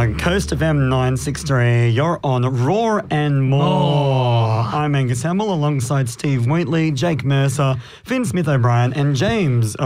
Coast FM 963. You're on Raw and More. I'm Angus Hamill alongside Steve Wheatley, Jake Mercer, Finn Smith O'Brien, and James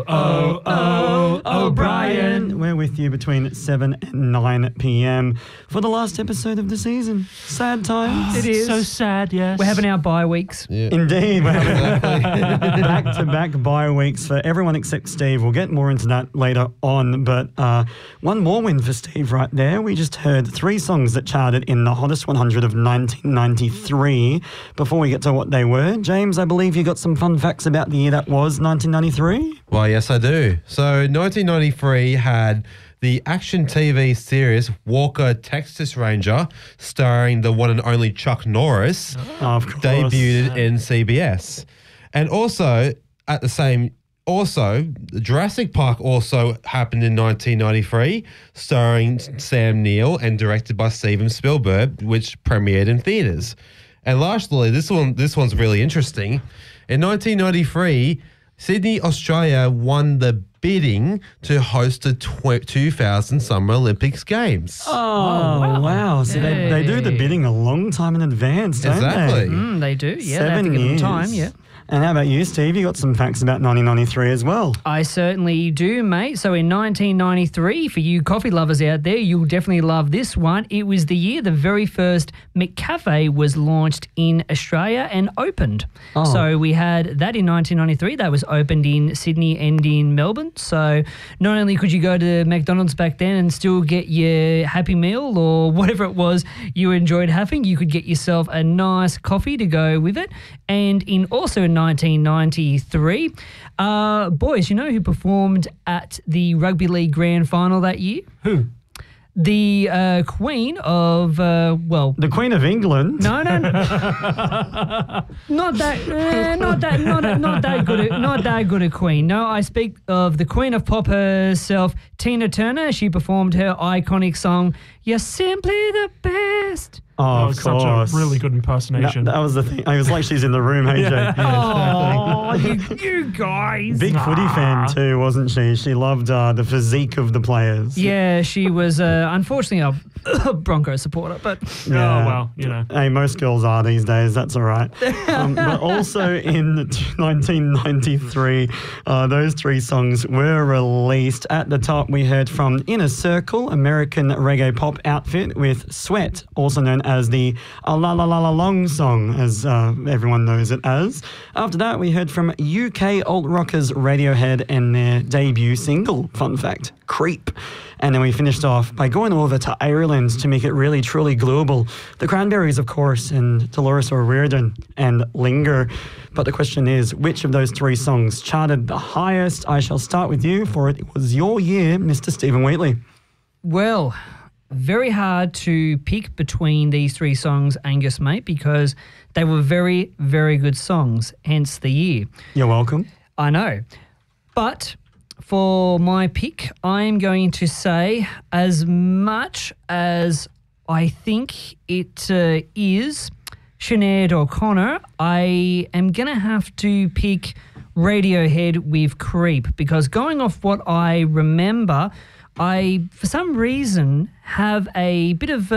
O'Brien. We're with you between 7 and 9 p.m. for the last episode of the season. Sad times. It is. So sad, yes. We're having our bye weeks. Yeah. Indeed. We're having back-to-back bye weeks for everyone except Steve. We'll get more into that later on. But one more win for Steve right there. We just heard 3 songs that charted in the Hottest 100 of 1993. Before we get to what they were, James, I believe you got some fun facts about the year that was 1993? Well, yes, I do. So 1993 had the action TV series Walker, Texas Ranger, starring the one and only Chuck Norris, Of course. debuted in CBS. And also, Jurassic Park also happened in 1993, starring Sam Neill and directed by Steven Spielberg, which premiered in theaters. And lastly, this one's really interesting. In 1993, Sydney, Australia won the bidding to host the 2000 Summer Olympics Games. Oh, wow. So they do the bidding a long time in advance, don't Exactly. they? They do, yeah. 7 they have to give them years. time, yeah. And how about you, Steve? You got some facts about 1993 as well. I certainly do, mate. So in 1993, for you coffee lovers out there, you'll definitely love this one. It was the year the very first McCafe was launched in Australia and opened. Oh. So we had that in 1993. That was opened in Sydney and in Melbourne. So not only could you go to McDonald's back then and still get your Happy Meal or whatever it was you enjoyed having, you could get yourself a nice coffee to go with it. And also in 1993, boys, you know who performed at the Rugby League Grand Final that year? Who? The Queen of, The Queen of England. no, not that good a queen. No, I speak of the Queen of Pop herself, Tina Turner. She performed her iconic song, "You're Simply the Best." Oh, That of was course. such a really good impersonation. That was the thing. I was like, she's in the room, hey, Jake? Oh, you guys. Big footy fan too, wasn't she? She loved the physique of the players. Yeah, she was unfortunately a Broncos supporter, but Yeah. Oh, well, you know. Hey, most girls are these days. That's all right. But also in 1993, those 3 songs were released. At the top, we heard from Inner Circle, American reggae pop outfit, with Sweat, also known as the La La La La Long song, as everyone knows it as. After that, we heard from UK alt rockers Radiohead and their debut single, fun fact, Creep. And then we finished off by going over to Ireland to make it really, truly global. The Cranberries, of course, and Dolores O'Riordan and Linger. But the question is, which of those 3 songs charted the highest? I shall start with you, for it was your year, Mr. Stephen Wheatley. well, very hard to pick between these 3 songs, Angus, mate, because they were very, very good songs, hence the year. You're welcome. I know. But for my pick, I'm going to say, as much as I think it is Sinead O'Connor, I am going to have to pick Radiohead with Creep, because going off what I remember, I, for some reason, have a bit of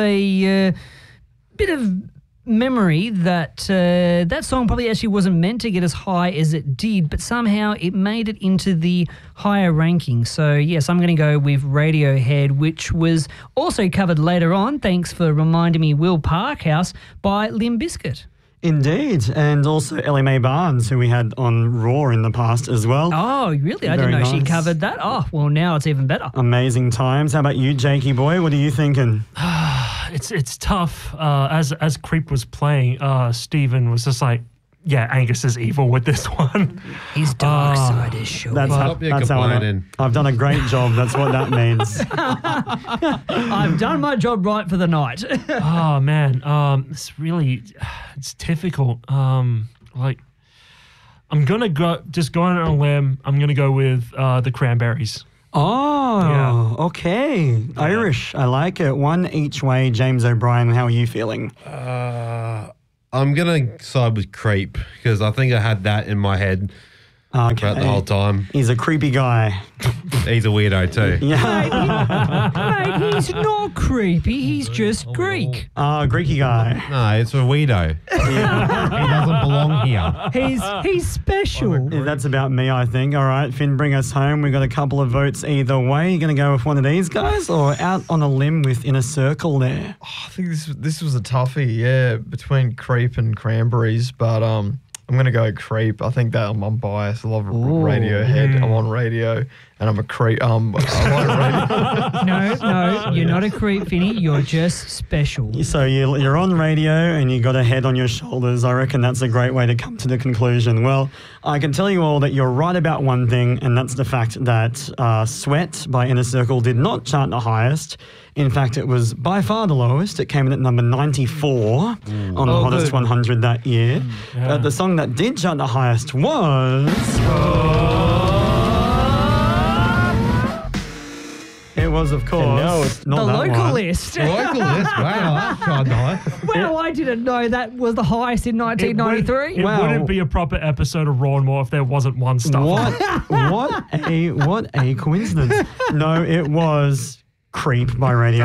memory that that song probably actually wasn't meant to get as high as it did, but somehow it made it into the higher ranking. So yes, I'm going to go with Radiohead, which was also covered later on, thanks for reminding me, Will Parkhouse, by Limp Bizkit. Indeed. And also Ellie Mae Barnes, who we had on Raw in the past as well. Oh, really? I Very didn't know she nice. covered that. Oh, well, now it's even better. Amazing times. How about you, Jakey boy? What are you thinking? It's tough. As Creep was playing, Stephen was just like, yeah, Angus is evil with this one. His dark side is showing. That's how complaining. I've done a great job. That's what that means. I've done my job right for the night. Oh, man. It's difficult. Like, I'm going to go on a limb. I'm going to go with the Cranberries. Oh, Yeah. okay. Irish. I like it. One each way. James O'Brien, how are you feeling? I'm going to side with Creep because I think I had that in my head Okay. throughout the whole time. He's a creepy guy. He's a weirdo too. Yeah. Mate, he's not creepy. He's just Greek. Greeky guy. No, it's a weirdo. He doesn't belong here. He's special. That's about me, I think. All right, Finn, bring us home. We've got a couple of votes either way. You going to go with one of these guys or out on a limb with Inner Circle there? I think this was a toughie, yeah, between Creep and Cranberries, but I'm going to go Creep. I think that I'm biased. I love Radiohead. I'm on radio, and I'm a creep. I like radio. No, you're not a creep, Finny. You're just special. So you're on radio and you got a head on your shoulders. I reckon that's a great way to come to the conclusion. Well, I can tell you all that you're right about one thing, and that's the fact that Sweat by Inner Circle did not chart the highest. In fact, it was by far the lowest. It came in at number 94 on the Hottest 100 that year. But the song that did chart the highest was... It was, of course, no, it's not The that local one. list. Local list. Wow, that's kind of nice. Well, I didn't know that was the highest in 1993. It Wow. wouldn't be a proper episode of Raw and More if there wasn't one stuff. What a coincidence. No, it was Creep by Radiohead.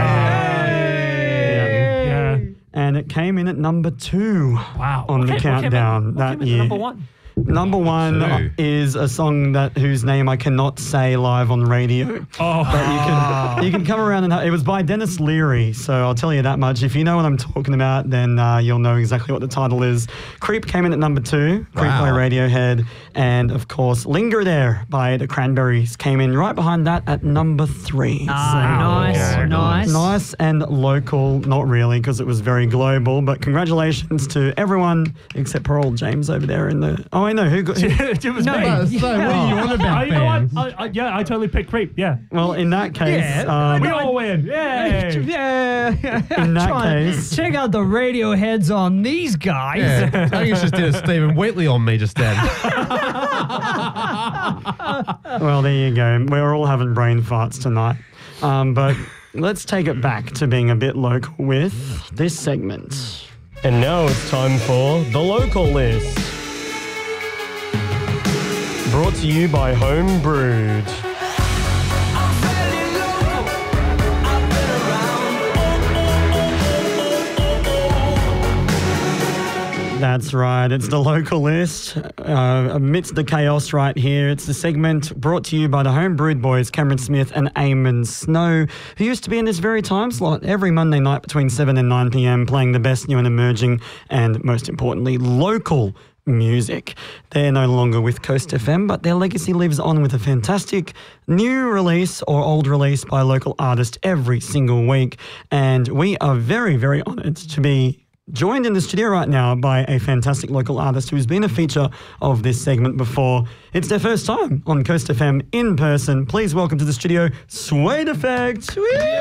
Yeah. And it came in at number 2 Wow. on the countdown What that came in at year. number 1? Number 1 2. is a song whose name I cannot say live on radio. Oh, But you can come around and it was by Dennis Leary, so I'll tell you that much. If you know what I'm talking about, then you'll know exactly what the title is. Creep came in at number 2, Creep by Radiohead, and of course Linger There by the Cranberries came in right behind that at number 3. Nice. And local, not really, because it was very global. But congratulations to everyone except poor old James over there in the. Oh, I know who got. it was me. So what are you on about, You know fans? what? I totally picked Creep. Yeah. Well, in that case, We all win. Yay. Yeah. in that Try and case, check out the radio heads on these guys. Yeah, I think it's just did a Stephen Wheatley on me just then. well, there you go. We're all having brain farts tonight. But let's take it back to being a bit local with this segment. And now it's time for the local list. Brought to you by Home Brewed. That's right. It's the local list. Amidst the chaos right here, it's the segment brought to you by the Home Brewed boys, Cameron Smith and Eamon Snow, who used to be in this very time slot every Monday night between 7 and 9 p.m, playing the best new and emerging and, most importantly, local music. They're no longer with Coast FM, but their legacy lives on with a fantastic new release or old release by a local artist every single week. And we are very, very honoured to be joined in the studio right now by a fantastic local artist who's been a feature of this segment before. It's their first time on Coast FM in person. Please welcome to the studio, Suede Effect.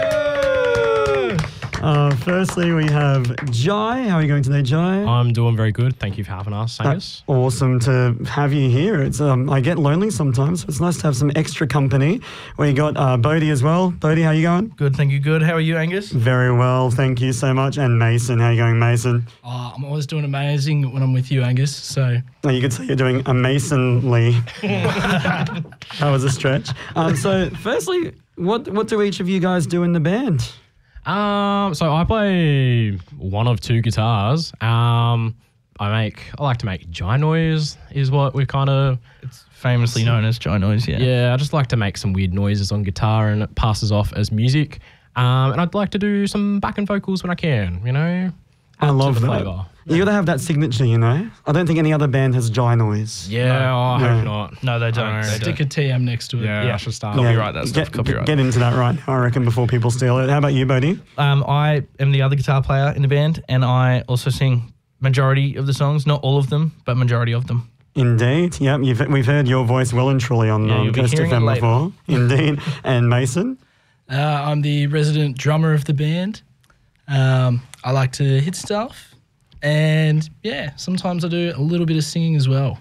Firstly, we have Jai. How are you going today, Jai? I'm doing very good. Thank you for having us, Angus. Awesome to have you here. It's I get lonely sometimes, so it's nice to have some extra company. We got Bodhi as well. Bodhi, how you going? Good, thank you. Good. How are you, Angus? Very well, thank you so much. And Mason, how you going, Mason? I'm always doing amazing when I'm with you, Angus. So Oh, you could say you're doing amazingly. That was a stretch. So, firstly, what do each of you guys do in the band? So I play one of two guitars. I like to make Jai noise is what we kind of... it's famously known as Jai noise, yeah. Yeah, I just like to make some weird noises on guitar and it passes off as music. And I'd like to do some backing vocals when I can, you know? I love that. Flavor. You got to have that signature, you know? I don't think any other band has Jai noise. Yeah, I No. hope not. No, they don't. I know. Stick a TM next to it. Yeah, I should start. Copyright that stuff. Copyright. Get into that right now, I reckon, before people steal it. How about you, Bodhi? I am the other guitar player in the band, and I also sing majority of the songs. Not all of them, but majority of them. Indeed. Yep, we've heard your voice well and truly on Yeah, you'll be Coast hearing it FM later. before. Indeed. And Mason? I'm the resident drummer of the band. I like to hit stuff. And yeah, sometimes I do a little bit of singing as well.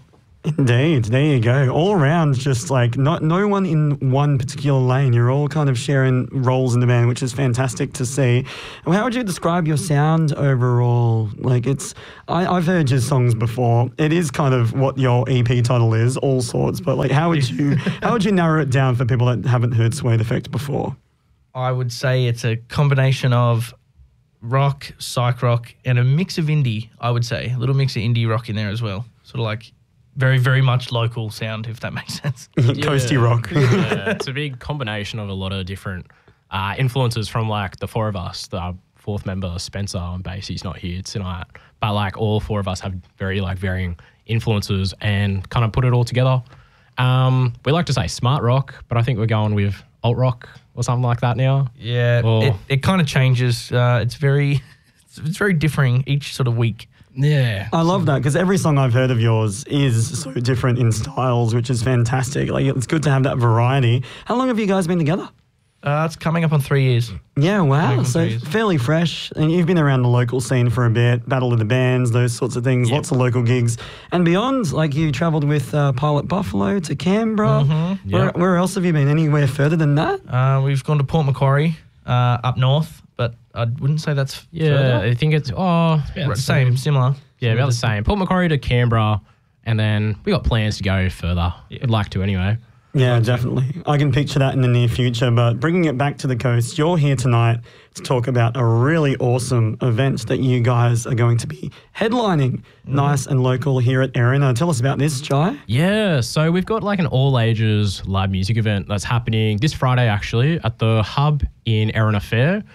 Indeed, there you go. All around, just like no one in one particular lane. You're all kind of sharing roles in the band, which is fantastic to see. And how would you describe your sound overall? Like I've heard your songs before. It is kind of what your EP title is, All Sorts. But like, how would you narrow it down for people that haven't heard Sway the Effect before? I would say it's a combination of rock, psych rock, and a mix of indie, I would say. A little mix of indie rock in there as well. Sort of like very, very much local sound, if that makes sense. Coasty rock. Yeah, it's a big combination of a lot of different influences from like the four of us. The fourth member, Spencer, on bass, he's not here tonight. But like all four of us have very like varying influences and kind of put it all together. We like to say smart rock, but I think we're going with alt rock or something like that now. Yeah, it kind of changes. It's very differing each sort of week. Yeah. I love that because every song I've heard of yours is so different in styles, which is fantastic. Like it's good to have that variety. How long have you guys been together? It's coming up on 3 years. Yeah, wow. on So 3 years. fairly fresh. And you've been around the local scene for a bit, Battle of the Bands, those sorts of things, lots of local gigs. And beyond, like you travelled with Pilot Buffalo to Canberra. Where else have you been? Anywhere further than that? We've gone to Port Macquarie up north, but I wouldn't say that's further. I think it's Similar. Yeah, about the same. Port Macquarie to Canberra, and then we got plans to go further. We'd like to anyway. Yeah, definitely. I can picture that in the near future. But bringing it back to the coast, you're here tonight to talk about a really awesome event that you guys are going to be headlining, nice and local here at Erin. Tell us about this, Jai. Yeah, so we've got like an all-ages live music event that's happening this Friday actually at the Hub in Erin Fair.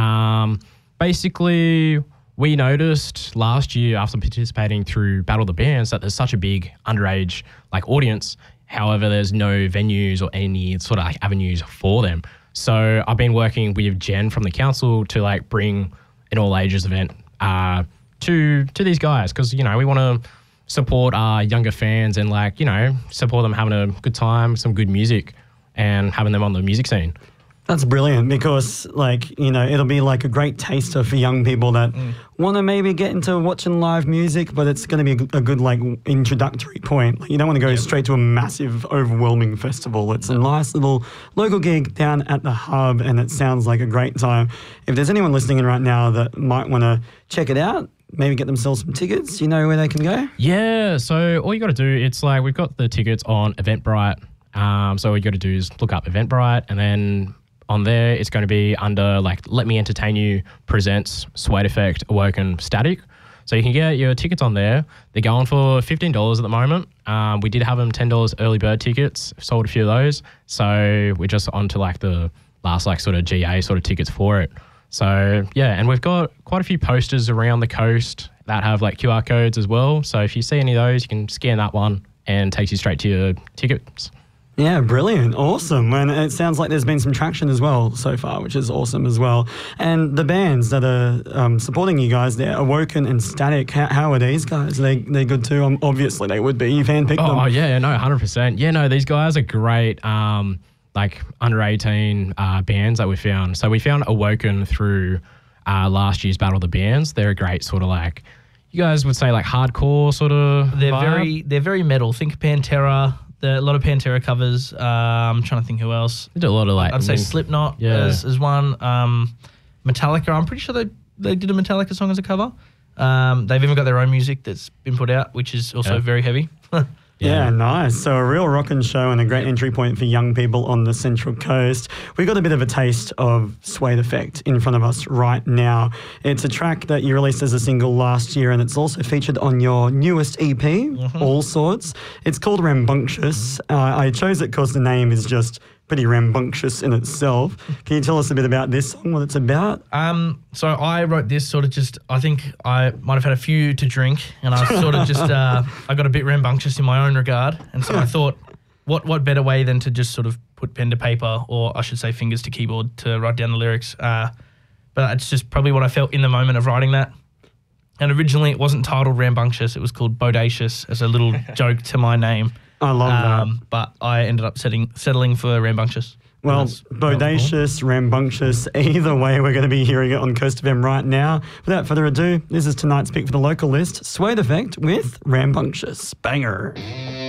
Basically, we noticed last year after participating through Battle of the Bands that there's such a big underage like audience. However, there's no venues or any sort of like avenues for them. So I've been working with Jen from the council to like bring an all ages event to these guys because, you know, we want to support our younger fans and like, you know, support them having a good time, some good music and having them on the music scene. That's brilliant because, like, you know, it'll be like a great taster for young people that want to maybe get into watching live music, but it's going to be a good, like, introductory point. Like, you don't want to go straight to a massive, overwhelming festival. It's a nice little local gig down at the Hub, and it sounds like a great time. If there's anyone listening in right now that might want to check it out, maybe get themselves some tickets, you know where they can go? Yeah, so all you got to do, it's like we've got the tickets on Eventbrite. So all you got to do is look up Eventbrite, and then on there, it's going to be under like Let Me Entertain You presents Sway Effect Awoken Static. So you can get your tickets on there. They're going for $15 at the moment. We did have them $10 early bird tickets. Sold a few of those. So we're just on to like the last like sort of GA sort of tickets for it. So yeah, and we've got quite a few posters around the coast that have like QR codes as well. So if you see any of those, you can scan that one and it takes you straight to your tickets. Yeah, brilliant. Awesome. And it sounds like there's been some traction as well so far, which is awesome as well. And the bands that are supporting you guys there, Awoken and Static, how are these guys? Are they good too? Obviously they would be. You've handpicked them. Oh, yeah, no, 100%. Yeah, no, these guys are great, like under 18 bands that we found. So we found Awoken through last year's Battle of the Bands. They're a great sort of like, you guys would say like hardcore sort of They're very metal. Think Pantera. A lot of Pantera covers. I'm trying to think who else. They do a lot of like... I'd say Slipknot as one. Metallica. I'm pretty sure they did a Metallica song as a cover. They've even got their own music that's been put out, which is also very heavy. Yeah, nice. So a real rockin' show and a great entry point for young people on the Central Coast. We got a bit of a taste of Sway the Effect in front of us right now. It's a track that you released as a single last year, and it's also featured on your newest EP, All Sorts. It's called Rambunctious. I chose it because the name is just pretty rambunctious in itself. Can you tell us a bit about this song, what it's about? So I wrote this sort of just, I think I might have had a few to drink, and I sort of just, I got a bit rambunctious in my own regard. And so I thought, what better way than to just sort of put pen to paper, or I should say fingers to keyboard, to write down the lyrics. But it's just probably what I felt in the moment of writing that. And originally it wasn't titled Rambunctious, it was called Bodacious as a little joke to my name. I love that. But I ended up settling for Rambunctious. Well, Bodacious, Rambunctious, either way, we're going to be hearing it on Coast FM right now. Without further ado, this is tonight's pick for the local list, Sway the Effect with Rambunctious. Banger.